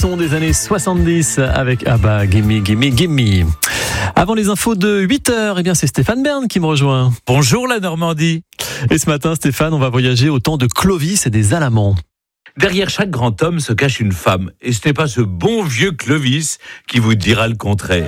son des années 70 avec ABBA, Gimme, Gimme, Gimme. Avant les infos de 8h, eh bien c'est Stéphane Bern qui me rejoint. Bonjour la Normandie. Et ce matin, Stéphane, on va voyager au temps de Clovis et des Alamans. Derrière chaque grand homme se cache une femme. Et ce n'est pas ce bon vieux Clovis qui vous dira le contraire.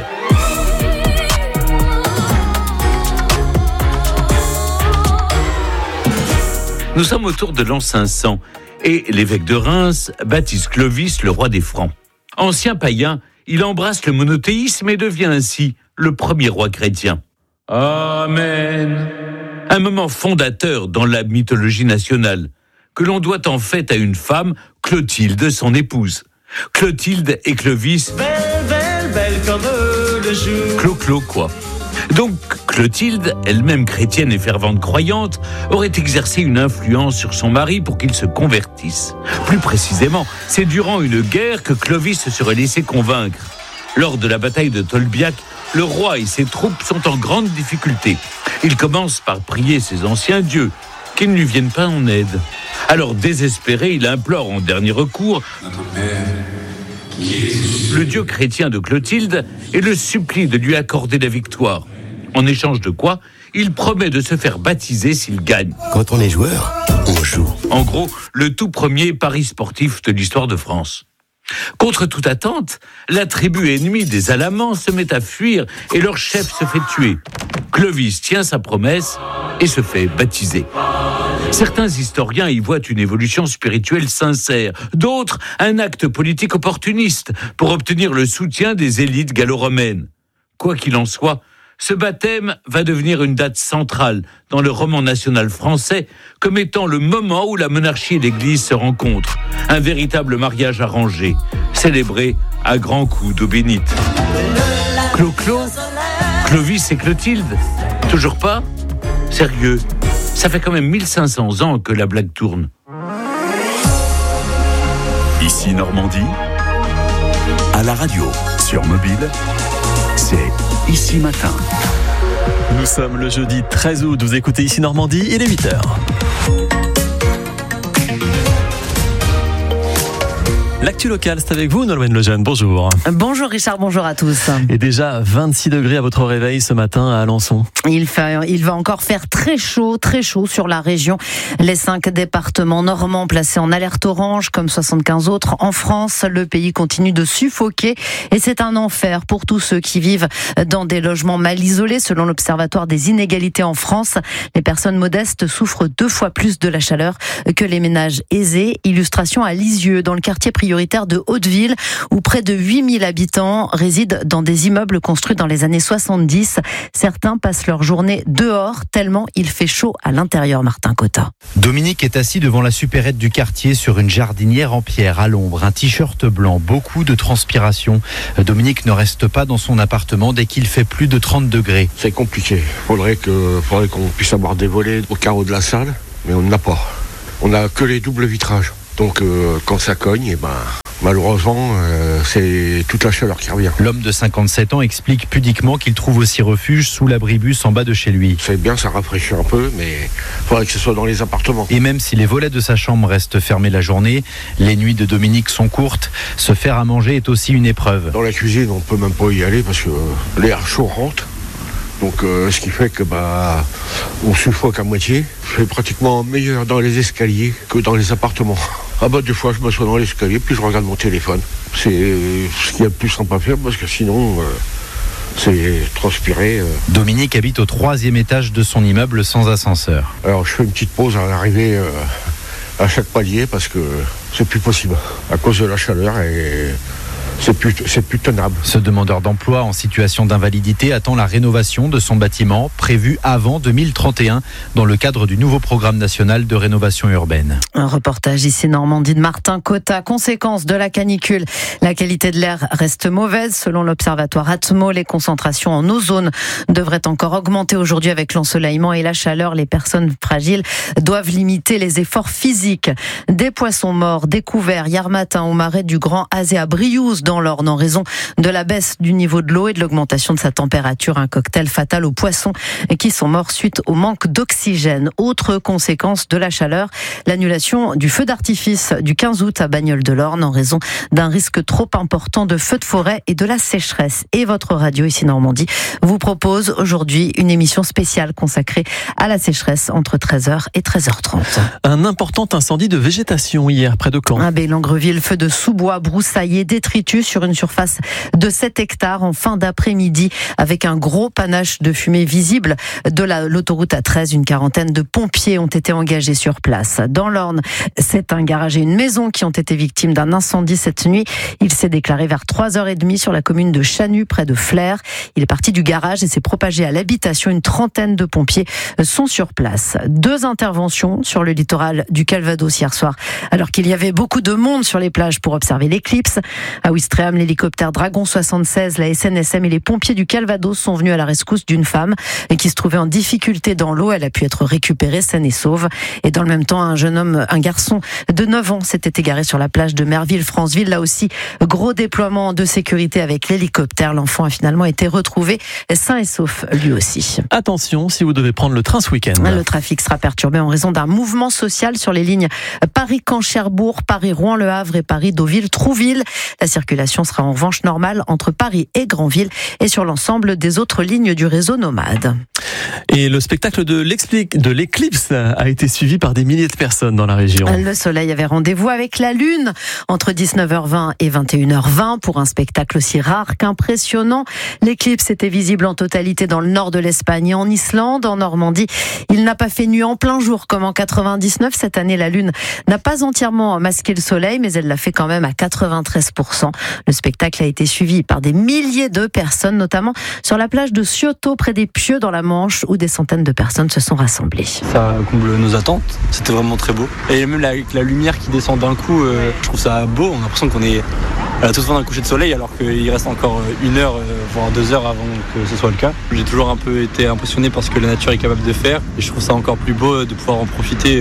Nous sommes autour de l'an 500 et l'évêque de Reims baptise Clovis le roi des Francs. Ancien païen, il embrasse le monothéisme et devient ainsi le premier roi chrétien. Amen. Un moment fondateur dans la mythologie nationale, que l'on doit en fait à une femme, Clotilde, son épouse. Clotilde et Clovis, belle comme le jour. Clo-clo, quoi. Donc, Clotilde, elle-même chrétienne et fervente croyante, aurait exercé une influence sur son mari pour qu'il se convertisse. Plus précisément, c'est durant une guerre que Clovis se serait laissé convaincre. Lors de la bataille de Tolbiac, le roi et ses troupes sont en grande difficulté. Il commence par prier ses anciens dieux, qu'ils ne lui viennent pas en aide. Alors, désespéré, il implore en dernier recours le dieu chrétien de Clotilde et le supplie de lui accorder la victoire. En échange de quoi, il promet de se faire baptiser s'il gagne. Quand on est joueur, on joue. En gros, le tout premier pari sportif de l'histoire de France. Contre toute attente, la tribu ennemie des Alamans se met à fuir et leur chef se fait tuer. Clovis tient sa promesse et se fait baptiser. Certains historiens y voient une évolution spirituelle sincère, d'autres un acte politique opportuniste pour obtenir le soutien des élites gallo-romaines. Quoi qu'il en soit, ce baptême va devenir une date centrale dans le roman national français comme étant le moment où la monarchie et l'Église se rencontrent. Un véritable mariage arrangé, célébré à grands coups d'eau bénite. Clo-clo, Clovis et Clotilde, toujours pas ? Sérieux, ça fait quand même 1500 ans que la blague tourne. Ici Normandie, à la radio, sur mobile, c'est Ici Matin. Nous sommes le jeudi 13 août, vous écoutez Ici Normandie, il est 8h. L'actu locale, c'est avec vous, Nolwenn Lejeune. Bonjour. Bonjour Richard, bonjour à tous. Et déjà 26 degrés à votre réveil ce matin à Alençon. Il va encore faire très chaud sur la région. Les 5 départements normands placés en alerte orange, comme 75 autres en France. Le pays continue de suffoquer et c'est un enfer pour tous ceux qui vivent dans des logements mal isolés. Selon l'Observatoire des inégalités en France, les personnes modestes souffrent 2 fois plus de la chaleur que les ménages aisés. Illustration à Lisieux, dans le quartier prioritaire de Hauteville, où près de 8000 habitants résident dans des immeubles construits dans les années 70. Certains passent leur journée dehors, tellement il fait chaud à l'intérieur, Martin Cotta. Dominique est assis devant la supérette du quartier sur une jardinière en pierre à l'ombre, un t-shirt blanc, beaucoup de transpiration. Dominique ne reste pas dans son appartement dès qu'il fait plus de 30 degrés. C'est compliqué. Faudrait qu'on puisse avoir des volets au carreau de la salle, mais on n'a pas. On n'a que les doubles vitrages. Donc quand ça cogne, malheureusement, c'est toute la chaleur qui revient. L'homme de 57 ans explique pudiquement qu'il trouve aussi refuge sous l'abribus en bas de chez lui. C'est bien, ça rafraîchit un peu, mais il faudrait que ce soit dans les appartements. Et même si les volets de sa chambre restent fermés la journée, les nuits de Dominique sont courtes. Se faire à manger est aussi une épreuve. Dans la cuisine, on peut même pas y aller parce que l'air chaud rentre. Donc ce qui fait que on suffoque à moitié. C'est pratiquement meilleur dans les escaliers que dans les appartements. Des fois je m'assois dans l'escalier puis je regarde mon téléphone. C'est ce qu'il y a de plus simple à faire parce que sinon c'est transpirer. Dominique habite au 3e étage de son immeuble sans ascenseur. Alors je fais une petite pause à l'arrivée à chaque palier parce que c'est plus possible à cause de la chaleur et c'est plus tenable. Ce demandeur d'emploi en situation d'invalidité attend la rénovation de son bâtiment prévue avant 2031 dans le cadre du nouveau programme national de rénovation urbaine. Un reportage ici Normandie de Martin Cotta. Conséquence de la canicule, la qualité de l'air reste mauvaise. Selon l'observatoire Atmo, les concentrations en ozone devraient encore augmenter aujourd'hui avec l'ensoleillement et la chaleur. Les personnes fragiles doivent limiter les efforts physiques. Des poissons morts découverts hier matin au marais du Grand Azé à Briouze dans l'Orne en raison de la baisse du niveau de l'eau et de l'augmentation de sa température. Un cocktail fatal aux poissons qui sont morts suite au manque d'oxygène. Autre conséquence de la chaleur, l'annulation du feu d'artifice du 15 août à Bagnoles-de-l'Orne en raison d'un risque trop important de feux de forêt et de la sécheresse. Et votre radio ici Normandie vous propose aujourd'hui une émission spéciale consacrée à la sécheresse entre 13h et 13h30. Un important incendie de végétation hier près de Caen. À Langreville, feu de sous-bois, broussailles et détritus sur une surface de 7 hectares en fin d'après-midi avec un gros panache de fumée visible de l'autoroute A13. Une quarantaine de pompiers ont été engagés sur place. Dans l'Orne, c'est un garage et une maison qui ont été victimes d'un incendie cette nuit. Il s'est déclaré vers 3h30 sur la commune de Chanu, près de Flers. Il est parti du garage et s'est propagé à l'habitation. Une trentaine de pompiers sont sur place. 2 interventions sur le littoral du Calvados hier soir, alors qu'il y avait beaucoup de monde sur les plages pour observer l'éclipse. À Ouistreham, l'hélicoptère Dragon 76, la SNSM et les pompiers du Calvados sont venus à la rescousse d'une femme qui se trouvait en difficulté dans l'eau. Elle a pu être récupérée saine et sauve. Et dans le même temps, un garçon de 9 ans s'était égaré sur la plage de Merville-Franceville. Là aussi, gros déploiement de sécurité avec l'hélicoptère. L'enfant a finalement été retrouvé sain et sauf lui aussi. Attention si vous devez prendre le train ce week-end. Le trafic sera perturbé en raison d'un mouvement social sur les lignes Paris-Caen-Cherbourg, Paris-Rouen-Le Havre et Paris-Deauville-Trouville. La circulation sera en revanche normale entre Paris et Granville et sur l'ensemble des autres lignes du réseau nomade. Et le spectacle de l'éclipse a été suivi par des milliers de personnes dans la région. Le soleil avait rendez-vous avec la lune entre 19h20 et 21h20 pour un spectacle aussi rare qu'impressionnant. L'éclipse était visible en totalité dans le nord de l'Espagne et en Islande. En Normandie, il n'a pas fait nuit en plein jour comme en 99. Cette année, la lune n'a pas entièrement masqué le soleil, mais elle l'a fait quand même à 93%. Le spectacle a été suivi par des milliers de personnes, notamment sur la plage de Cioto, près des Pieux dans la Manche, où des centaines de personnes se sont rassemblées. Ça comble nos attentes, c'était vraiment très beau. Et même avec la lumière qui descend d'un coup, je trouve ça beau. On a l'impression qu'on est à la toute fin d'un coucher de soleil, alors qu'il reste encore 1 heure, voire 2 heures avant que ce soit le cas. J'ai toujours un peu été impressionné par ce que la nature est capable de faire. Et je trouve ça encore plus beau de pouvoir en profiter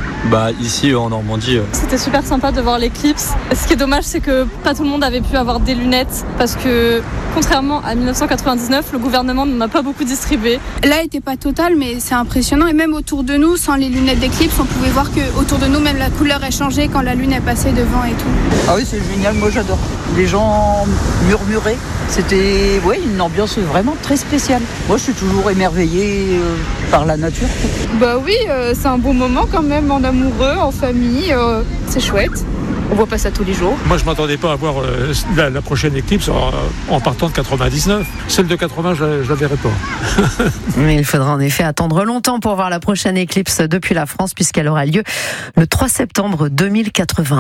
ici en Normandie. C'était super sympa de voir l'éclipse. Ce qui est dommage, c'est que pas tout le monde avait pu avoir des lunettes, parce que contrairement à 1999, le gouvernement n'en a pas beaucoup distribué. Là, elle n'était pas totale, mais c'est impressionnant. Et même autour de nous, sans les lunettes d'éclipse, on pouvait voir qu'autour de nous, même la couleur a changé quand la lune est passée devant et tout. Ah oui, c'est génial, moi j'adore. Les gens murmuraient. C'était une ambiance vraiment très spéciale. Moi, je suis toujours émerveillée par la nature. Oui, c'est un bon moment quand même, en amoureux, en famille. C'est chouette. On voit pas ça tous les jours. Moi, je m'attendais pas à voir la prochaine éclipse en partant de 99. Celle de 80, je la verrai pas. Mais il faudra en effet attendre longtemps pour voir la prochaine éclipse depuis la France, puisqu'elle aura lieu le 3 septembre 2081.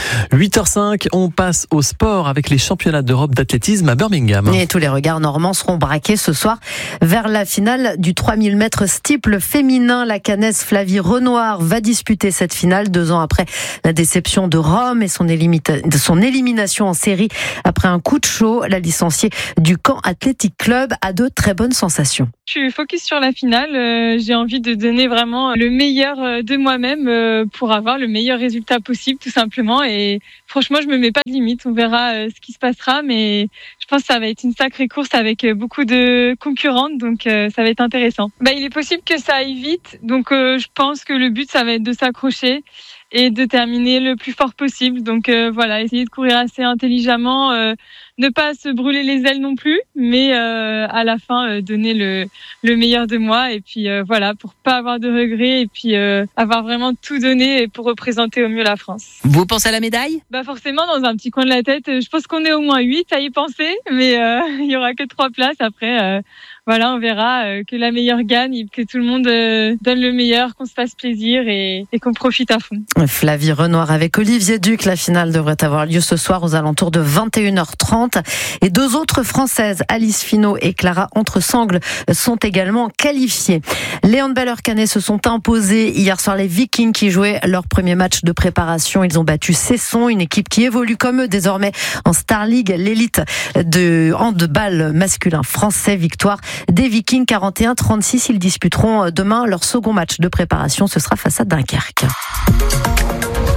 8h05, on passe au sport avec les championnats d'Europe d'athlétisme à Birmingham. Et tous les regards normands seront braqués ce soir vers la finale du 3000 mètres steeple féminin. La Caennaise Flavie Renoir va disputer cette finale 2 ans après la déception de Rome et son élimination en série après un coup de chaud. La licenciée du Caen Athletic Club a de très bonnes sensations. Je suis focus sur la finale. J'ai envie de donner vraiment le meilleur de moi-même pour avoir le meilleur résultat possible, tout simplement. Et franchement, je me mets pas de limite. On verra ce qui se passera, mais je pense que ça va être une sacrée course avec beaucoup de concurrentes, donc ça va être intéressant. Il est possible que ça aille vite, donc je pense que le but, ça va être de s'accrocher et de terminer le plus fort possible. Donc essayer de courir assez intelligemment, ne pas se brûler les ailes non plus, mais à la fin donner le meilleur de moi, et puis pour pas avoir de regrets, et puis avoir vraiment tout donné pour représenter au mieux la France. Vous pensez à la médaille ? Forcément, dans un petit coin de la tête, je pense qu'on est au moins 8 à y penser, mais il y aura que 3 places après. On verra que la meilleure gagne, que tout le monde donne le meilleur, qu'on se fasse plaisir et qu'on profite à fond. Flavie Renoir avec Olivier Duc. La finale devrait avoir lieu ce soir aux alentours de 21h30. Et 2 autres Françaises, Alice Finot et Clara Entresangle, sont également qualifiées. Les handballeurs caennais se sont imposés hier soir, les Vikings, qui jouaient leur premier match de préparation. Ils ont battu Cesson, une équipe qui évolue comme eux désormais en Star League, l'élite de handball masculin français. Victoire des Vikings 41-36. Ils disputeront demain leur second match de préparation. Ce sera face à Dunkerque.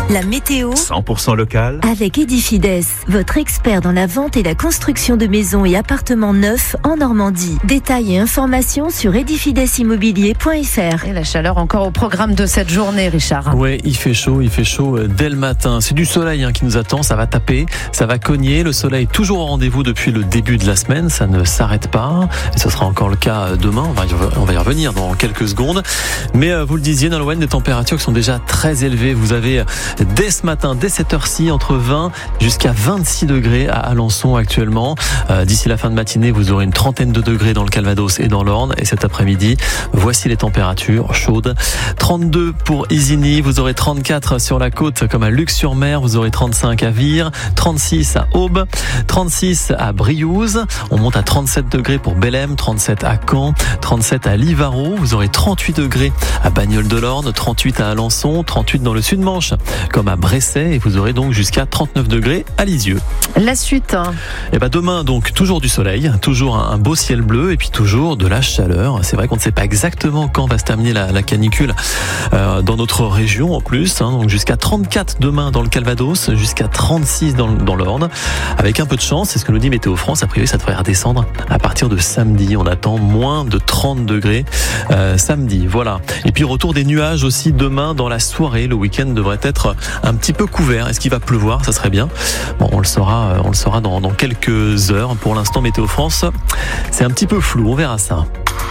La météo 100% local. avec Edifides, votre expert dans la vente et la construction de maisons et appartements neufs en Normandie. Détails et informations sur edifidesimmobilier.fr. Et la chaleur encore au programme de cette journée, Richard. Ouais, il fait chaud dès le matin. C'est du soleil qui nous attend, ça va taper, ça va cogner. Le soleil toujours au rendez-vous depuis le début de la semaine, ça ne s'arrête pas. Et ce sera encore le cas demain, on va y revenir dans quelques secondes. Mais vous le disiez, Nolwenn, des températures qui sont déjà très élevées. Vous avez dès ce matin, dès cette heure-ci, entre 20 jusqu'à 26 degrés à Alençon actuellement. D'ici la fin de matinée, vous aurez une trentaine de degrés dans le Calvados et dans l'Orne. Et cet après-midi, voici les températures chaudes. 32 pour Isigny, vous aurez 34 sur la côte comme à Luc-sur-Mer, vous aurez 35 à Vire, 36 à Aube, 36 à Briouze. On monte à 37 degrés pour Bellem, 37 à Caen, 37 à Livaro. Vous aurez 38 degrés à Bagnoles-de-l'Orne, 38 à Alençon, 38 dans le Sud-Manche comme à Bresset, et vous aurez donc jusqu'à 39 degrés à Lisieux. La suite. Et demain, donc, toujours du soleil, toujours un beau ciel bleu, et puis toujours de la chaleur. C'est vrai qu'on ne sait pas exactement quand va se terminer la canicule dans notre région en plus, donc jusqu'à 34 demain dans le Calvados, jusqu'à 36 dans l'Orne. Avec un peu de chance, c'est ce que nous dit Météo France, a priori ça devrait redescendre à partir de samedi. On attend moins de 30 degrés samedi, voilà. Et puis retour des nuages aussi demain dans la soirée. Le week-end devrait être un petit peu couvert. Est-ce qu'il va pleuvoir? Ça serait bien. Bon, on le saura dans quelques heures. Pour l'instant, Météo France, c'est un petit peu flou. On verra ça.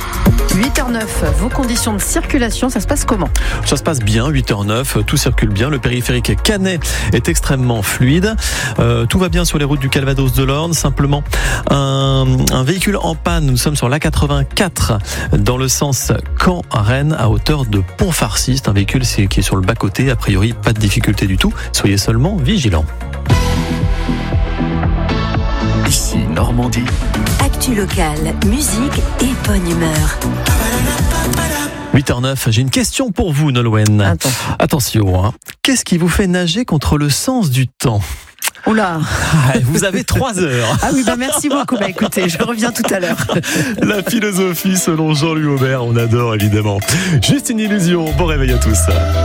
8h09, vos conditions de circulation, ça se passe comment? Ça se passe bien, 8h09, tout circule bien. Le périphérique Canet est extrêmement fluide. Tout va bien sur les routes du Calvados de l'Orne. Simplement, un véhicule en panne. Nous sommes sur l'A84 dans le sens Caen-Rennes à hauteur de Pont-Farcy. C'est un véhicule qui est sur le bas-côté. A priori, pas de difficulté du tout. Soyez seulement vigilants. Ici Normandie. Actu locale, musique et bonne humeur. 8h09, j'ai une question pour vous, Nolwenn. Attention, qu'est-ce qui vous fait nager contre le sens du temps? Oula. Vous avez 3 heures. Ah oui, merci beaucoup. Écoutez, je reviens tout à l'heure. La philosophie selon Jean-Louis Aubert, on adore évidemment. Juste une illusion, bon réveil à tous.